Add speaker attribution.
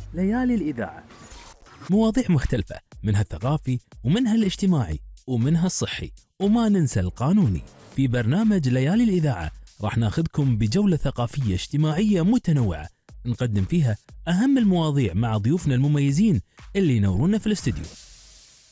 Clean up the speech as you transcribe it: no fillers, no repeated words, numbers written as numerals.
Speaker 1: ليالي الإذاعة، مواضيع مختلفة، منها الثقافي ومنها الاجتماعي ومنها الصحي، وما ننسى القانوني. في برنامج ليالي الإذاعة راح ناخذكم بجولة ثقافية اجتماعية متنوعة، نقدم فيها أهم المواضيع مع ضيوفنا المميزين اللي ينورونا في الاستديو.